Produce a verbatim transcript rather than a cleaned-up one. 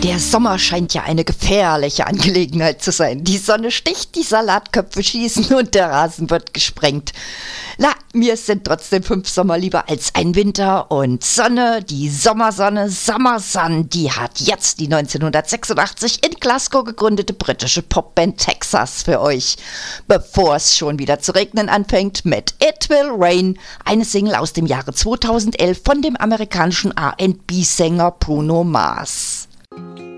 Der Sommer scheint ja eine gefährliche Angelegenheit zu sein. Die Sonne sticht, die Salatköpfe schießen und der Rasen wird gesprengt. Na, mir sind trotzdem fünf Sommer lieber als ein Winter und Sonne, die Sommersonne, Summer Sun, die hat jetzt die neunzehnhundertsechsundachtzig in Glasgow gegründete britische Popband Texas für euch. Bevor es schon wieder zu regnen anfängt mit It Will Rain, eine Single aus dem Jahre zweitausendelf von dem amerikanischen R and B-Sänger Bruno Mars.